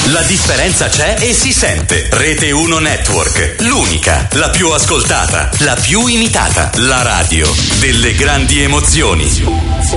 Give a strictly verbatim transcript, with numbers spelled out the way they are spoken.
La differenza c'è e si sente. Rete uno Network, l'unica, la più ascoltata, la più imitata, la radio delle grandi emozioni.